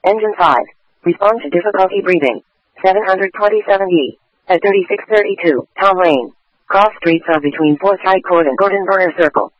Engine 5. Respond to difficulty breathing. 727E. At 3632, Tom Lane. Cross streets are between Forsyth Court and Gordon Burner Circle.